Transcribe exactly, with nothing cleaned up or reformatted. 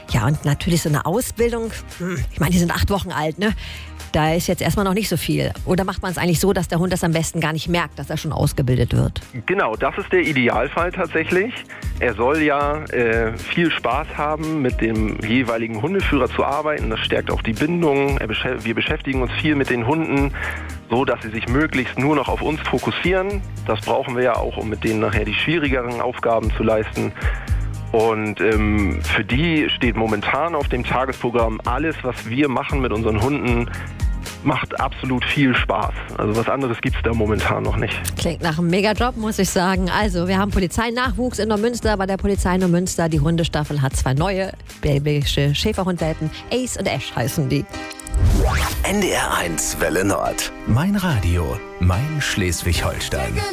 Ja, und natürlich so eine Ausbildung, ich meine, die sind acht Wochen alt, ne? Da ist jetzt erstmal noch nicht so viel. Oder macht man es eigentlich so, dass der Hund das am besten gar nicht merkt, dass er schon ausgebildet wird? Genau, das ist der Idealfall tatsächlich. Er soll ja äh, viel Spaß haben, mit dem jeweiligen Hundeführer zu arbeiten. Das stärkt auch die Bindung. Er beschä- wir beschäftigen uns viel mit den Hunden, so dass sie sich möglichst nur noch auf uns fokussieren. Das brauchen wir ja auch, um mit denen nachher die schwierigeren Aufgaben zu leisten. Und ähm, für die steht momentan auf dem Tagesprogramm alles, was wir machen mit unseren Hunden, macht absolut viel Spaß. Also was anderes gibt es da momentan noch nicht. Klingt nach einem Megajob, muss ich sagen. Also, wir haben Polizeinachwuchs in Neumünster. Bei der Polizei Neumünster, die Hundestaffel hat zwei neue belgische Schäferhundwelpen. Ace und Ash heißen die. N D R eins Welle Nord. Mein Radio, mein Schleswig-Holstein.